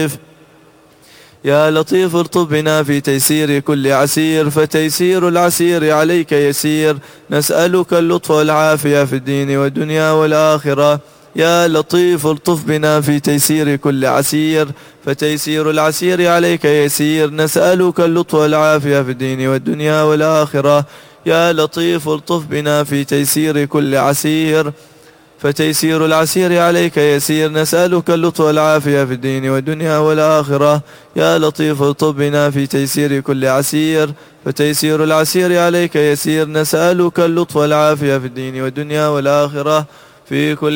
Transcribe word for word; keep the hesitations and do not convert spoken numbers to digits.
يا لطيف ارطب بنا في تيسير كل عسير، فتيسير العسير عليك يسير. نسألك اللطف والعافية في الدين والدنيا والآخرة. يا لطيف الطف بنا في تيسير كل عسير، فتيسير العسير عليك يسير. نسألك اللطف والعافية في الدين والدنيا والآخرة. يا لطيف الطف بنا في تيسير كل عسير، فتيسير العسير عليك يسير. نسألك اللطف والعافية في الدين والدنيا والآخرة. يا لطيف الطف بنا في تيسير كل عسير، فتيسير العسير عليك يسير. نسألك اللطف والعافية في الدين والدنيا والآخرة في كل